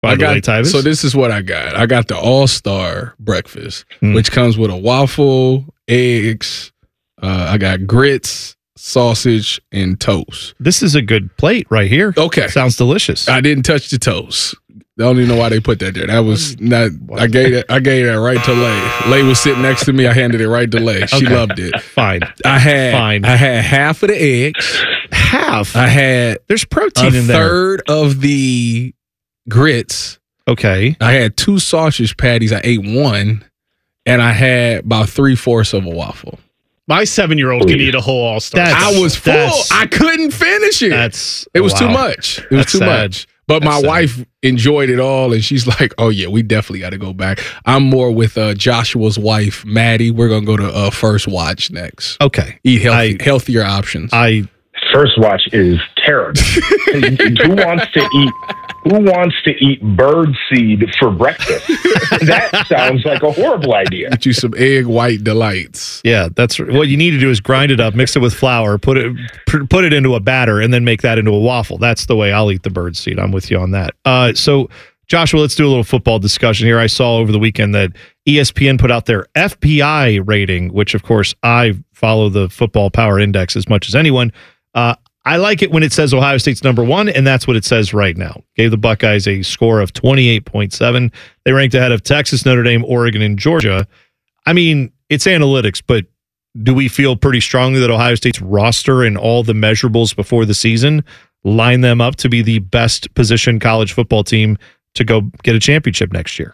by the way, Tyvus. So this is what I got. I got the All-Star breakfast, which comes with a waffle, eggs. I got grits, sausage, and toast. This is a good plate right here. Okay. Sounds delicious. I didn't touch the toast. I don't even know why they put that there. That was not. I gave that right to Lay. Lay was sitting next to me. I handed it right to Lay. She loved it. Fine. I had half of the eggs. Half. I had. There's protein in there. A third of the grits. Okay. I had 2 sausage patties. I ate one, and I had about 3/4 of a waffle. My 7-year-old can eat a whole All-Star. I was full. I couldn't finish it. It was too much. It was too much. But my wife enjoyed it all, and she's like, "Oh yeah, we definitely got to go back." I'm more with Joshua's wife, Maddie. We're gonna go to First Watch next. Okay, eat healthier options. First Watch is terrible. Who wants to eat bird seed for breakfast? That sounds like a horrible idea. Get you some egg white delights. Yeah, that's what you need to do is grind it up, mix it with flour, put it into a batter, and then make that into a waffle. That's the way I'll eat the bird seed. I'm with you on that. So, Joshua, let's do a little football discussion here. I saw over the weekend that ESPN put out their FPI rating, which, of course, I follow the Football Power Index as much as anyone. I like it when it says Ohio State's number 1, and that's what it says right now. Gave the Buckeyes a score of 28.7. They ranked ahead of Texas, Notre Dame, Oregon, and Georgia. I mean, it's analytics, but do we feel pretty strongly that Ohio State's roster and all the measurables before the season line them up to be the best positioned college football team to go get a championship next year?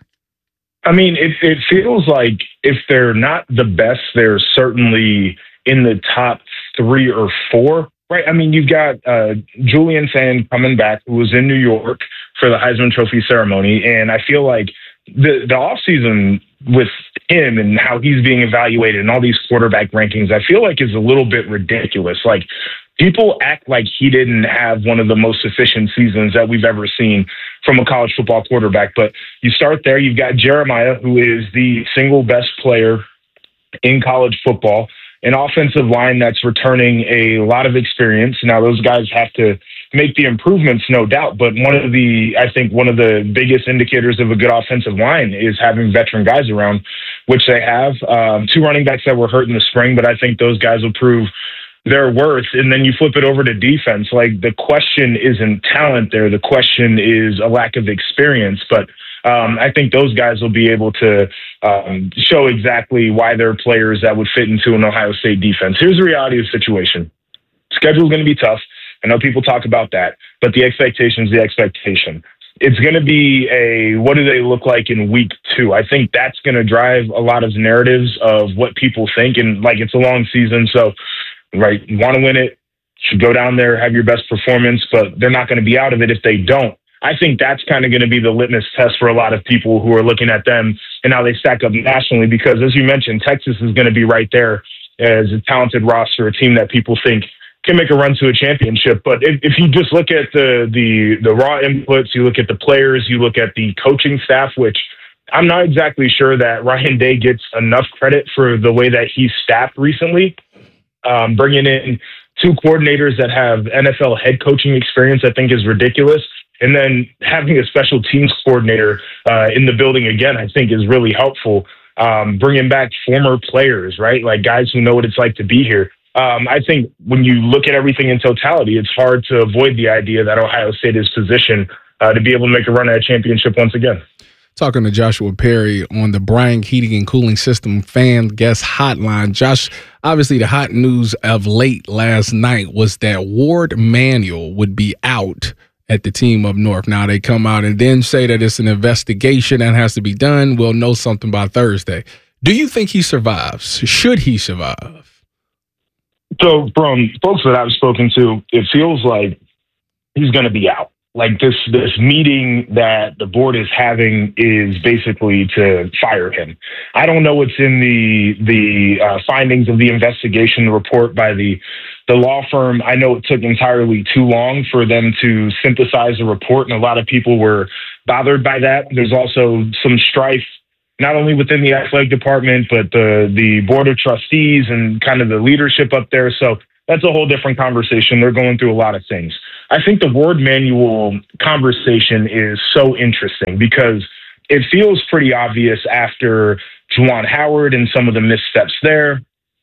I mean, it feels like if they're not the best, they're certainly in the top 3 or 4. Right. I mean, you've got Julian Fand coming back, who was in New York for the Heisman Trophy ceremony. And I feel like the offseason with him and how he's being evaluated and all these quarterback rankings, I feel like is a little bit ridiculous. Like, people act like he didn't have one of the most efficient seasons that we've ever seen from a college football quarterback. But you start there. You've got Jeremiah, who is the single best player in college football. An offensive line that's returning a lot of experience. Now, those guys have to make the improvements, no doubt. But I think one of the biggest indicators of a good offensive line is having veteran guys around, which they have. 2 running backs that were hurt in the spring, but I think those guys will prove their worth. And then you flip it over to defense. Like, the question isn't talent there. The question is a lack of experience. But I think those guys will be able to show exactly why they're players that would fit into an Ohio State defense. Here's the reality of the situation. Schedule's going to be tough. I know people talk about that, but the expectation is the expectation. It's going to be what do they look like in week 2? I think that's going to drive a lot of narratives of what people think. And like, it's a long season. So, right, you want to win it, should go down there, have your best performance, but they're not going to be out of it if they don't. I think that's kind of going to be the litmus test for a lot of people who are looking at them and how they stack up nationally, because as you mentioned, Texas is going to be right there as a talented roster, a team that people think can make a run to a championship. But if you just look at the raw inputs, you look at the players, you look at the coaching staff, which I'm not exactly sure that Ryan Day gets enough credit for the way that he's staffed recently. Bringing in 2 coordinators that have NFL head coaching experience, I think, is ridiculous. And then having a special teams coordinator in the building again, I think, is really helpful. Bringing back former players, right? Like, guys who know what it's like to be here. I think when you look at everything in totality, it's hard to avoid the idea that Ohio State is positioned to be able to make a run at a championship once again. Talking to Joshua Perry on the Bryant Heating and Cooling System fan guest hotline. Josh, obviously the hot news of late last night was that Ward Manuel would be out at the team up north. Now they come out and then say that it's an investigation that has to be done. We'll know something by Thursday. Do you think he survives? Should he survive? So from folks that I've spoken to, it feels like he's going to be out. Like, this meeting that the board is having is basically to fire him. I don't know what's in the findings of the investigation report by the law firm. I know it took entirely too long for them to synthesize a report, and a lot of people were bothered by that. There's also some strife, not only within the athletic department, but the board of trustees and kind of the leadership up there. So that's a whole different conversation. They're going through a lot of things. I think the Ward Manuel conversation is so interesting because it feels pretty obvious after Juwan Howard and some of the missteps there,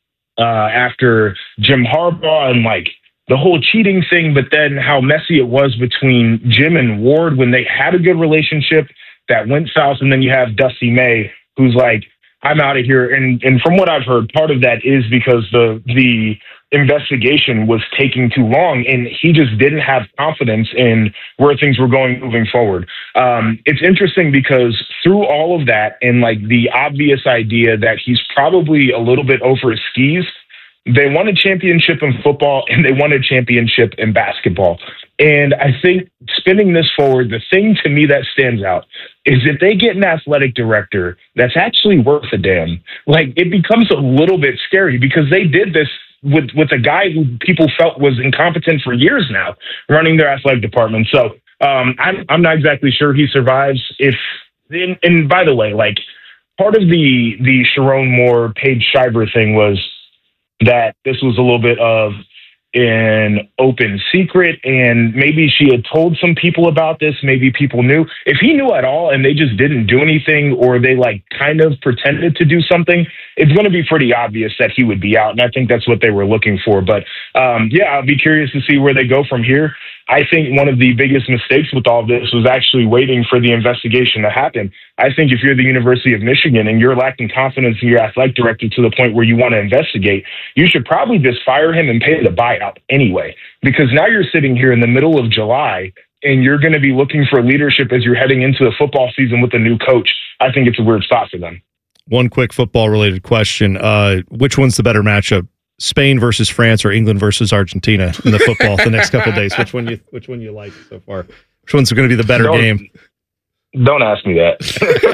after Jim Harbaugh and like the whole cheating thing, but then how messy it was between Jim and Ward when they had a good relationship that went south. And then you have Dusty May, who's like, I'm out of here. And from what I've heard, part of that is because the investigation was taking too long and he just didn't have confidence in where things were going moving forward. It's interesting because through all of that and like the obvious idea that he's probably a little bit over his skis, they won a championship in football and they won a championship in basketball. And I think spinning this forward, the thing to me that stands out is if they get an athletic director that's actually worth a damn, like it becomes a little bit scary because they did this with a guy who people felt was incompetent for years now running their athletic department. So I'm not exactly sure he survives. And by the way, like part of the Sharon Moore, Paige Schreiber thing was that this was a little bit of an open secret and maybe she had told some people about this. Maybe people knew. If he knew at all and they just didn't do anything or they like kind of pretended to do something, it's going to be pretty obvious that he would be out. And I think that's what they were looking for. But yeah, I'll be curious to see where they go from here. I think one of the biggest mistakes with all this was actually waiting for the investigation to happen. I think if you're the University of Michigan and you're lacking confidence in your athletic director to the point where you want to investigate, you should probably just fire him and pay the buyout anyway. Because now you're sitting here in the middle of July and you're going to be looking for leadership as you're heading into the football season with a new coach. I think it's a weird spot for them. One quick football-related question. Which one's the better matchup? Spain versus France or England versus Argentina in the football the next couple of days? Which one you like so far? Which one's going to be the better game? Don't ask me that.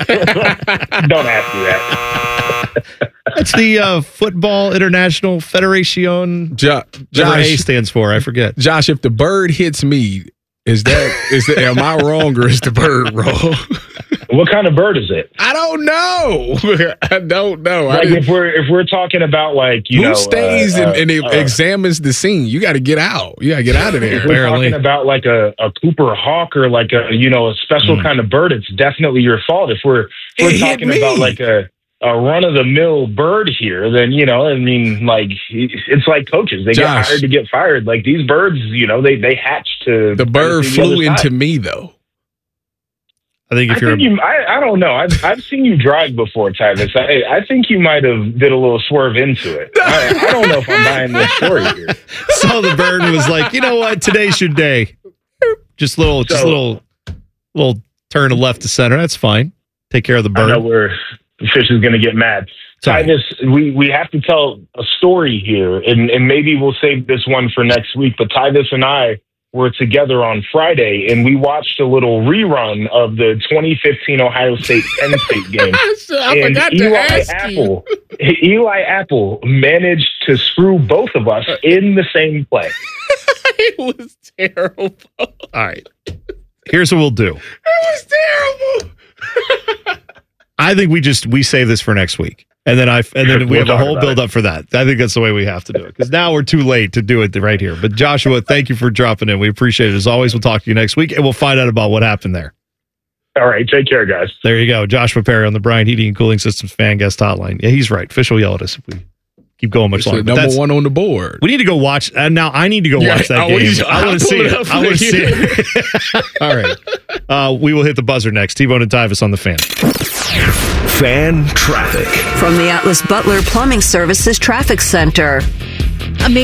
Don't ask me that. That's the Football International Federation. Josh A stands for. I forget. Josh, if the bird hits me, am I wrong or is the bird wrong? What kind of bird is it? I don't know. I don't know. Like if we're talking about like who stays and examines the scene, you got to get out. You got to get out of there. If we're talking about like a Cooper hawk or like a special kind of bird, it's definitely your fault. If we're talking about like a run of the mill bird here, then like it's like coaches. They get hired to get fired. Like these birds, they hatch to. The bird flew into me though. I think I don't know. I've seen you drive before, Tyvis. I think you might have did a little swerve into it. I don't know if I'm buying this story here. Saw the bird and was like, you know what? Today's your day. Just little turn to left to center. That's fine. Take care of the bird. I know where the fish is going to get mad. Tyvis, we have to tell a story here, and maybe we'll save this one for next week. But Tyvis and I were together on Friday, and we watched a little rerun of the 2015 Ohio State-Penn State game. Eli Apple managed to screw both of us in the same play. It was terrible. All right. Here's what we'll do. It was terrible. I think we save this for next week. And then we have a whole build up for that. I think that's the way we have to do it because now we're too late to do it right here. But Joshua, thank you for dropping in. We appreciate it. As always, we'll talk to you next week and we'll find out about what happened there. All right. Take care, guys. There you go. Joshua Perry on the Bryant Heating and Cooling Systems fan guest hotline. Yeah, he's right. Fish will yell at us if we keep going much longer. Number one on the board. We need to go watch. Now I need to go watch that game. I want to see it. I want to see it. All right. We will hit the buzzer next. T-Bone and Tyvis on the Fan. Fan traffic. From the Atlas Butler Plumbing Services Traffic Center.